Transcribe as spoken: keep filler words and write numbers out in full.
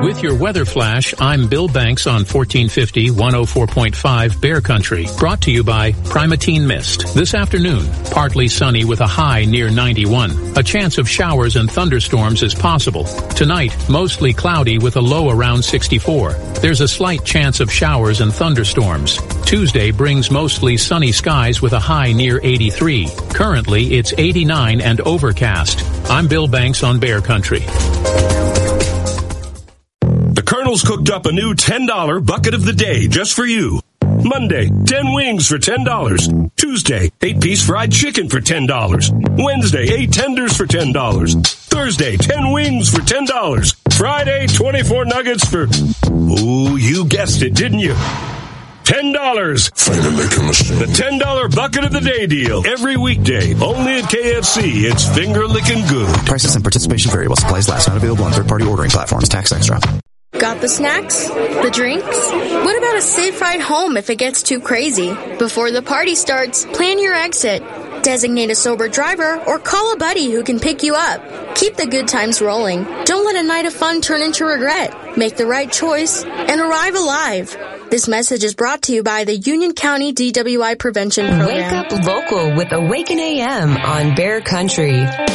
With your weather flash, I'm Bill Banks on fourteen fifty, one oh four point five Bear Country. Brought to you by Primatene Mist. This afternoon, partly sunny with a high near ninety-one. A chance of showers and thunderstorms is possible. Tonight, mostly cloudy with a low around sixty-four. There's a slight chance of showers and thunderstorms. Tuesday brings mostly sunny skies with a high near eighty-three. Currently, it's eighty-nine and overcast. I'm Bill Banks on Bear Country. The Colonel's cooked up a new ten dollar bucket of the day just for you. Monday, ten wings for ten dollars. Tuesday, eight piece fried chicken for ten dollars. Wednesday, eight tenders for ten dollars. Thursday, ten wings for ten dollars. Friday, twenty-four nuggets for... Ooh, you guessed it, didn't you? ten dollars. The ten dollar bucket of the day deal. Every weekday. Only at K F C. It's finger-licking good. Prices and participation vary while supplies last. Not available on third-party ordering platforms. Tax extra. Got the snacks? The drinks? What about a safe ride home if it gets too crazy? Before the party starts, plan your exit. Designate a sober driver or call a buddy who can pick you up. Keep the good times rolling. Don't let a night of fun turn into regret. Make the right choice and arrive alive. This message is brought to you by the Union County D W I Prevention Program. Wake up local with Awaken A M on Bear Country.